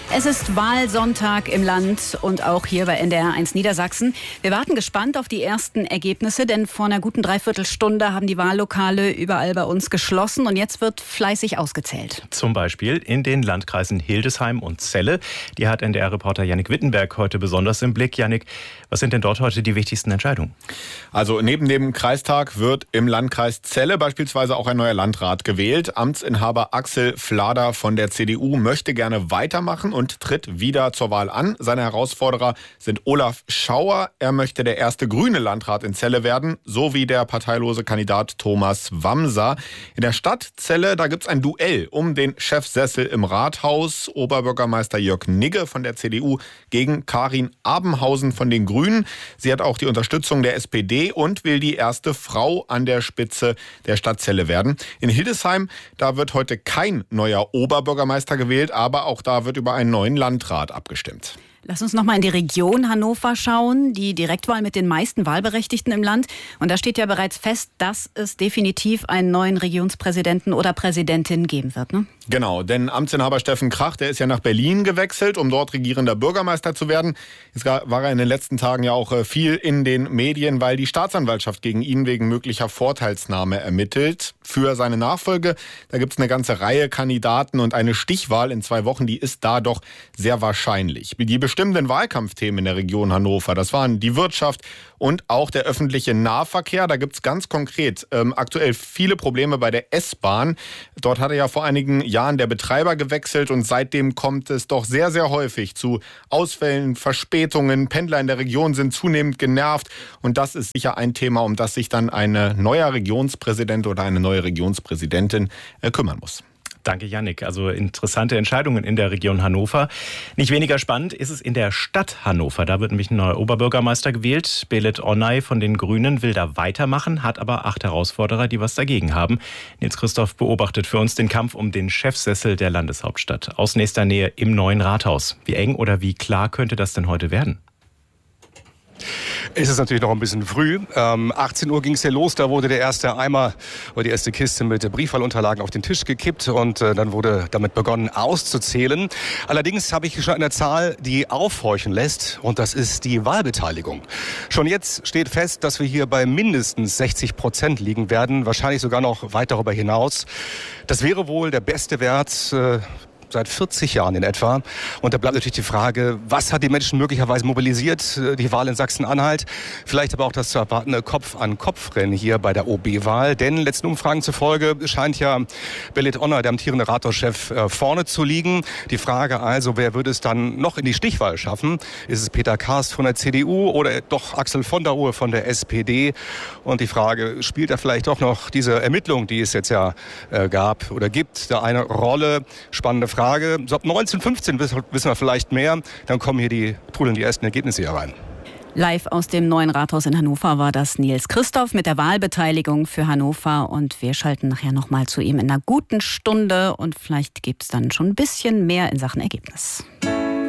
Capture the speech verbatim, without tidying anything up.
Es ist Wahlsonntag im Land und auch hier bei N D R eins Niedersachsen. Wir warten gespannt auf die ersten Ergebnisse, denn vor einer guten Dreiviertelstunde haben die Wahllokale überall bei uns geschlossen und jetzt wird fleißig ausgezählt. Zum Beispiel in den Landkreisen Hildesheim und Celle. Die hat N D R-Reporter Jannik Wittenberg heute besonders im Blick. Jannik, was sind denn dort heute die wichtigsten Entscheidungen? Also neben dem Kreistag wird im Landkreis Celle beispielsweise auch ein neuer Landrat gewählt. Amtsinhaber Axel Flader von der C D U möchte gerne weitermachen und tritt wieder zur Wahl an. Seine Herausforderer sind Olaf Schauer. Er möchte der erste grüne Landrat in Celle werden, sowie der parteilose Kandidat Thomas Wamser. In der Stadt Celle, da gibt es ein Duell um den Chefsessel im Rathaus. Oberbürgermeister Jörg Nigge von der C D U gegen Karin Abenhausen von den Grünen. Sie hat auch die Unterstützung der S P D und will die erste Frau an der Spitze der Stadt Celle werden. In Hildesheim, da wird heute kein neuer Oberbürgermeister gewählt, aber auch da wird über einen neuen Landrat abgestimmt. Lass uns noch mal in die Region Hannover schauen, die Direktwahl mit den meisten Wahlberechtigten im Land. Und da steht ja bereits fest, dass es definitiv einen neuen Regionspräsidenten oder Präsidentin geben wird, ne? Genau, denn Amtsinhaber Steffen Krach, der ist ja nach Berlin gewechselt, um dort regierender Bürgermeister zu werden. Jetzt war er in den letzten Tagen ja auch viel in den Medien, weil die Staatsanwaltschaft gegen ihn wegen möglicher Vorteilsnahme ermittelt. Für seine Nachfolge, da gibt es eine ganze Reihe Kandidaten und eine Stichwahl in zwei Wochen, die ist da doch sehr wahrscheinlich. Die bestimmenden Wahlkampfthemen in der Region Hannover, das waren die Wirtschaft und auch der öffentliche Nahverkehr. Da gibt es ganz konkret ähm, aktuell viele Probleme bei der S-Bahn. Dort hatte ja vor einigen Jahren der Betreiber gewechselt und seitdem kommt es doch sehr, sehr häufig zu Ausfällen, Verspätungen. Pendler in der Region sind zunehmend genervt und das ist sicher ein Thema, um das sich dann ein neuer Regionspräsident oder eine neue Regionspräsidentin äh, kümmern muss. Danke, Jannik. Also interessante Entscheidungen in der Region Hannover. Nicht weniger spannend ist es in der Stadt Hannover. Da wird nämlich ein neuer Oberbürgermeister gewählt. Belit Onay von den Grünen will da weitermachen, hat aber acht Herausforderer, die was dagegen haben. Nils Christoph beobachtet für uns den Kampf um den Chefsessel der Landeshauptstadt. Aus nächster Nähe im neuen Rathaus. Wie eng oder wie klar könnte das denn heute werden? Es ist natürlich noch ein bisschen früh. Ähm, achtzehn Uhr ging es ja los, da wurde der erste Eimer oder die erste Kiste mit Briefwahlunterlagen auf den Tisch gekippt und äh, dann wurde damit begonnen auszuzählen. Allerdings habe ich schon eine Zahl, die aufhorchen lässt und das ist die Wahlbeteiligung. Schon jetzt steht fest, dass wir hier bei mindestens sechzig Prozent liegen werden, wahrscheinlich sogar noch weit darüber hinaus. Das wäre wohl der beste Wert äh, seit vierzig Jahren in etwa. Und da bleibt natürlich die Frage, was hat die Menschen möglicherweise mobilisiert? Die Wahl in Sachsen-Anhalt, vielleicht aber auch das zu erwartende Kopf-an-Kopf-Rennen hier bei der O B-Wahl. Denn letzten Umfragen zufolge scheint ja Belit Onay, der amtierende Rathauschef, vorne zu liegen. Die Frage also, wer würde es dann noch in die Stichwahl schaffen? Ist es Peter Karst von der C D U oder doch Axel von der Uhr von der S P D? Und die Frage, spielt da vielleicht doch noch diese Ermittlung, die es jetzt ja äh, gab oder gibt, da eine Rolle? Spannende Frage. Frage. So ab neunzehn Uhr fünfzehn wissen wir vielleicht mehr. Dann kommen hier die, trudeln die ersten Ergebnisse hier rein. Live aus dem neuen Rathaus in Hannover war das Nils Christoph mit der Wahlbeteiligung für Hannover. Und wir schalten nachher nochmal zu ihm in einer guten Stunde. Und vielleicht gibt es dann schon ein bisschen mehr in Sachen Ergebnis.